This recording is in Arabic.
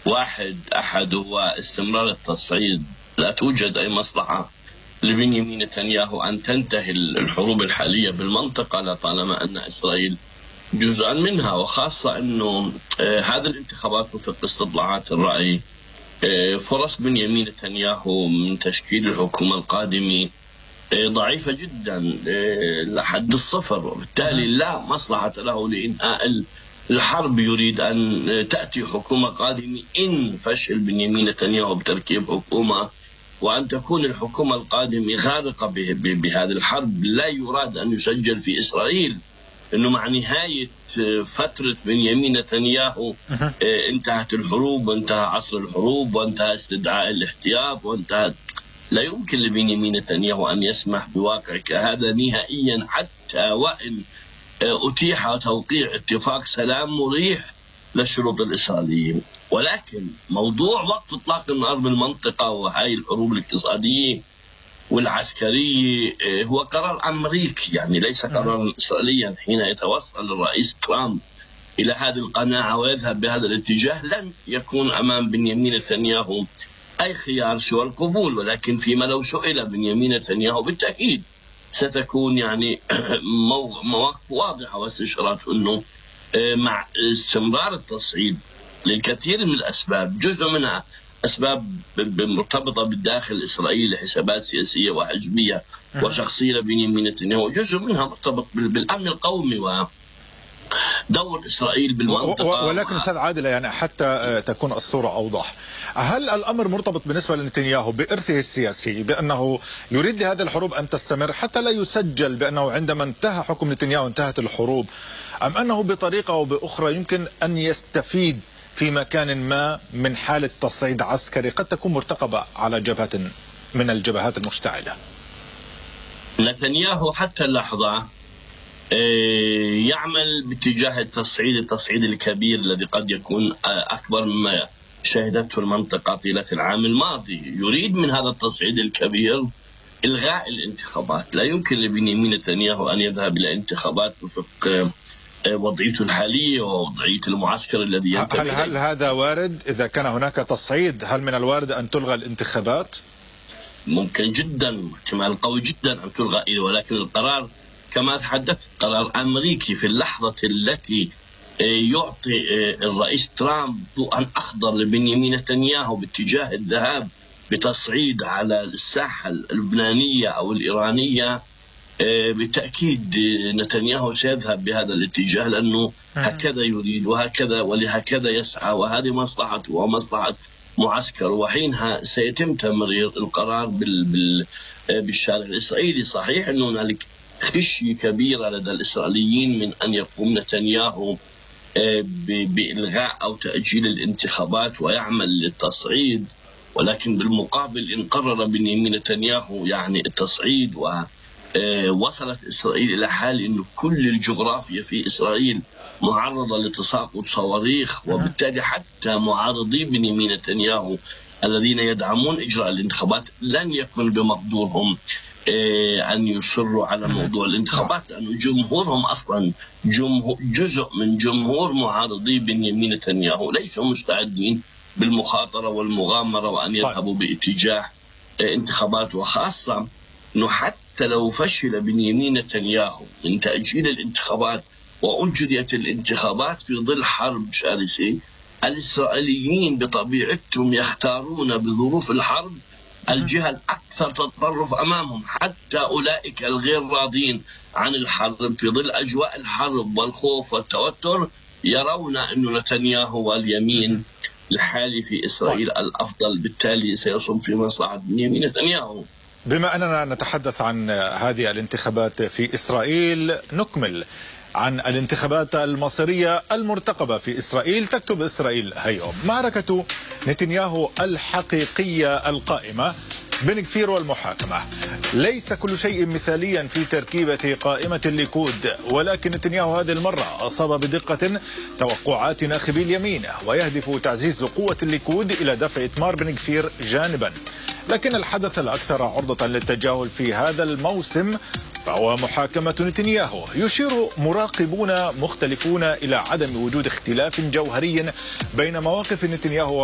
أحد هو استمرار التصعيد. لا توجد أي مصلحة لبنيامين نتنياهو أن تنتهي الحروب الحالية بالمنطقة لطالما أن إسرائيل جزءا منها، وخاصة أنه هذه الانتخابات وفق استطلاعات الرأي فرص بنيامين نتنياهو من تشكيل الحكومة القادمة ضعيفة جدا لحد الصفر، وبالتالي لا مصلحة له لإنهاء الحرب. يريد أن تأتي حكومة قادمة إن فشل بنيامين نتنياهو بتركيب حكومة، وأن تكون الحكومة القادمة غارقة بهذه الحرب. لا يراد أن يسجل في إسرائيل أنه مع نهاية فترة بنيامين نتنياهو انتهت الحروب وانتهى عصر الحروب وانتهى استدعاء الاحتياط وانتهت. لا يمكن لبنيامين نتنياهو أن يسمح بواقع كهذا نهائيا، حتى وإن أتيح توقيع اتفاق سلام مريح للشروط الإسرائيليين. ولكن موضوع وقف إطلاق النار بالمنطقة وهاي الحروب الاقتصادية والعسكرية هو قرار أمريكي، يعني ليس قرارا إسرائيليا. حين يتوصل الرئيس ترامب إلى هذه القناعة ويذهب بهذا الاتجاه لن يكون أمام بنيامين نتنياهو أي خيار سوى القبول. ولكن فيما لو سئل بنيامين نتنياهو بالتأكيد ستكون يعني مواقف واضحة واستشارات أنه مع استمرار التصعيد للكثير من الأسباب، جزء منها أسباب مرتبطة بالداخل الإسرائيلي لحسابات سياسية وحزبية وشخصية لبنيامين نتنياهو، جزء منها مرتبط بالأمن القومي ودور إسرائيل بالمنطقة. ولكن أستاذ عادل، يعني حتى تكون الصورة أوضح، هل الأمر مرتبط بالنسبة لنتنياهو بإرثه السياسي بأنه يريد لهذه الحروب أن تستمر حتى لا يسجل بأنه عندما انتهى حكم نتنياهو انتهت الحروب، أم أنه بطريقة أو بأخرى يمكن أن يستفيد في مكان ما من حالة تصعيد عسكري قد تكون مرتقبة على جبهة من الجبهات المشتعلة؟ نتنياهو حتى اللحظة يعمل باتجاه التصعيد الكبير الذي قد يكون أكبر مما شهدته المنطقة طيلة العام الماضي. يريد من هذا التصعيد الكبير إلغاء الانتخابات. لا يمكن لبنيامين نتنياهو أن يذهب إلى انتخابات وفق وضعيته الحالية ووضعية المعسكر الذي ينتمي. هل هذا وارد؟ إذا كان هناك تصعيد هل من الوارد أن تلغى الانتخابات؟ ممكن جدا، احتمال قوي جدا أن تلغى، ولكن القرار كما تحدثت قرار أمريكي. في اللحظة التي يعطي الرئيس ترامب ضوءا أخضر لبنيامين نتنياهو باتجاه الذهاب بتصعيد على الساحة اللبنانية أو الإيرانية، بالتأكيد نتنياهو سيذهب بهذا الاتجاه، لأنه هكذا يريد وهكذا ولهكذا يسعى، وهذه مصلحته ومصلحة معسكر. وحينها سيتم تمرير القرار بالشارع الإسرائيلي. صحيح أنه هنالك خشية كبيرة لدى الإسرائيليين من أن يقوم نتنياهو بإلغاء أو تأجيل الانتخابات ويعمل للتصعيد، ولكن بالمقابل إن قرر بنيامين نتنياهو يعني التصعيد ووصلت إسرائيل إلى حال أن كل الجغرافيا في إسرائيل معرضة لتساقط صواريخ، وبالتالي حتى معارضي بنيامين نتنياهو الذين يدعمون إجراء الانتخابات لن يكن بمقدورهم أن يصروا على موضوع الانتخابات، لأن جمهورهم أصلا جزء من جمهور معارضي بنيامين نتنياهو ليسوا مستعدين بالمخاطرة والمغامرة وأن يذهبوا باتجاه انتخابات. وخاصة أنه حتى لو فشل بنيامين نتنياهو من تأجيل الانتخابات وأجريت الانتخابات في ظل حرب شرسة، الإسرائيليين بطبيعتهم يختارون بظروف الحرب الجهة الأكثر تطرف أمامهم. حتى أولئك الغير راضين عن الحرب في ظل أجواء الحرب والخوف والتوتر يرون أن نتنياهو واليمين الحالي في إسرائيل الأفضل، بالتالي سيصب في مصلحة بنيامين نتنياهو. بما أننا نتحدث عن هذه الانتخابات في إسرائيل، نكمل عن الانتخابات المصيرية المرتقبة في إسرائيل. تكتب إسرائيل هيوم: معركة نتنياهو الحقيقية القائمة، بن غفير والمحاكمة. ليس كل شيء مثاليا في تركيبة قائمة الليكود، ولكن نتنياهو هذه المرة أصاب بدقة توقعات ناخبي اليمين، ويهدف تعزيز قوة الليكود إلى دفع إتمار بن غفير جانبا. لكن الحدث الأكثر عرضة للتجاهل في هذا الموسم فهو محاكمة نتنياهو. يشير مراقبون مختلفون إلى عدم وجود اختلاف جوهري بين مواقف نتنياهو